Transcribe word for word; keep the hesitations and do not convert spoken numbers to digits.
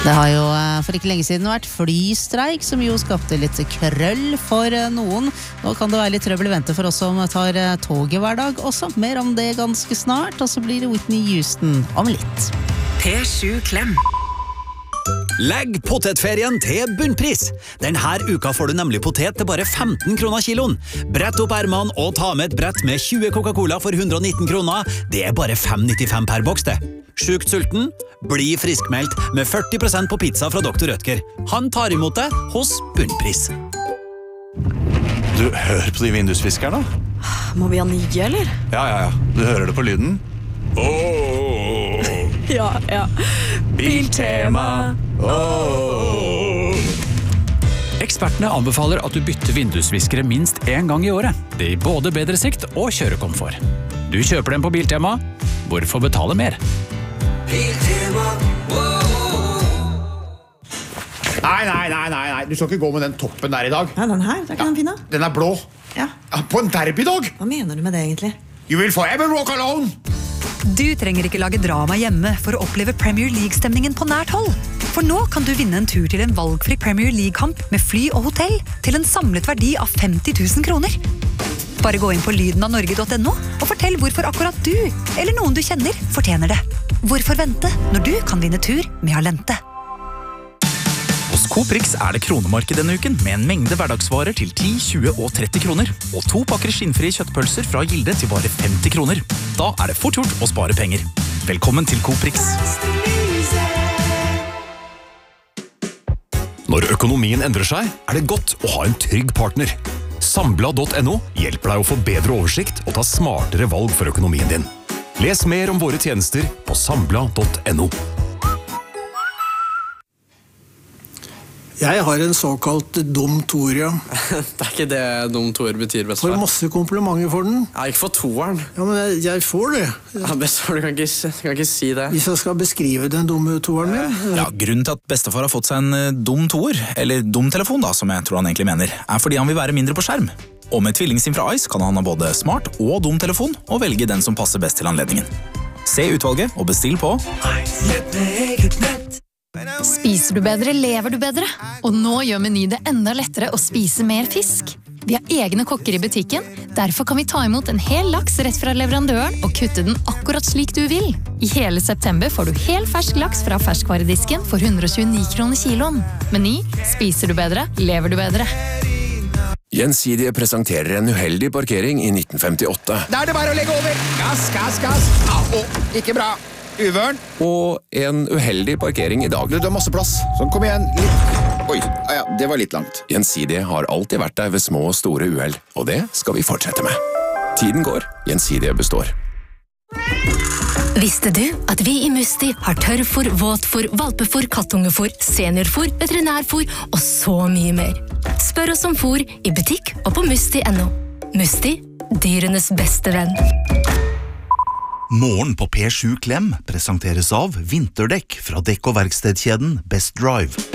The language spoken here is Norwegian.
Det har jo for ikke lenge siden vært flystreik, som jo skapte litt krøll for noen. Nå kan det være litt trøbbel i vente for oss som tar toget hver dag også. Mer om det ganske snart, og så blir det Whitney Houston om litt. P sju Klem. Legg potetferien til bunnpris. Denne uka får du nemlig potet til bare femten kroner kiloen. Brett opp ermene og ta med et brett med tjue Coca-Cola for hundre og nitten kroner. Det er bare fem nittifem per boks det. Sjukt sulten? Bli friskmeldt med førti prosent på pizza fra doktor Rødtger. Han tar imot deg hos bunnpris. Du, hør på de vindusviskerne. Må vi ha nye, eller? Ja, ja, ja. Du hører det på lyden. Åh! Ja, ja. Biltema. Åh! Ekspertene anbefaler at du bytter vindusviskere minst en gang i året. Det gir både bedre sikt og kjørekomfort. Du kjøper dem på Biltema. Hvorfor betale mer? Biltema. Nei, nei, nei, nei, nei. Du skal ikke gå med den toppen der i dag. Ja, den her, det er ikke den fine. Den er blå. Ja. På en derbydag. Hva mener du med det egentlig? You will forever walk alone. Du trenger ikke lage drama hjemme for å oppleve Premier League-stemningen på nært hold. For nå kan du vinne en tur til en valgfri Premier League-kamp med fly og hotell til en samlet verdi av femti tusen kroner. Bare gå inn på lyden av norge punktum no og fortell hvorfor akkurat du, eller noen du kjenner, fortjener det. Hvorfor vente når du kan vinne tur med Alente? Hos Coprix er det kronemarked denne uken med en mengde hverdagsvarer til ti, tjue og tretti kroner. Og to pakker skinnfrie kjøttpølser fra Gilde til bare femti kroner. Da er det fort gjort å spare penger. Velkommen til Coprix. Når økonomien endrer seg, er det godt å ha en trygg partner. Sambla punktum no hjelper deg å få bedre oversikt og ta smartere valg for økonomien din. Les mer om våre tjenester på sambla punktum no. Jeg har en såkalt dum toer, ja. Det er ikke det dum toer betyr, bestefar. Får masse komplimenter for den. Ja, ikke for toeren. Ja, men jeg, jeg får det. Ja, bestefar, du kan ikke, du kan ikke si det. Hvis jeg skal beskrive den dumme toeren min. Ja, grunnen til at bestefar har fått seg en dum toer, eller dum telefon da, som jeg tror han egentlig mener, er fordi han vil være mindre på skjerm. Og med tvillingsim fra Ice kan han ha både smart og dum telefon, og velge den som passer best til anledningen. Se utvalget og bestill på Spiser du bedre, lever du bedre. Og nå gjør Meny det enda lettere å spise mer fisk. Vi har egne kokker i butikken, derfor kan vi ta imot en hel laks rett fra leverandøren og kutte den akkurat slik du vil. I hele september får du hel fersk laks fra ferskvaredisken for hundre og tjueni kroner kiloen. Meny, spiser du bedre, lever du bedre. Gjensidige presenterer en uheldig parkering i nitten femtiåtte. Da er det bare å legge over. Gass, gass, gass. Au, ikke bra. Uvørn. Og en uheldig parkering i dag. Du, det er masse plass. Sånn, kom igjen. Litt. Oi, ah, ja, det var litt langt. Gjensidige har alltid vært der ved små og store uheld, og det skal vi fortsette med. Tiden går, Gjensidige består. Visste du at vi i Musti har tørrfôr, våtfôr, valpefôr, kattungefôr, seniorfôr, veterinærfôr og så mye mer? Spør oss om fôr i butikk og på musti punktum no. Musti, dyrenes beste venn. Morgen på P sju Klem presenteres av vinterdekk fra dekk- og verkstedkjeden Best Drive.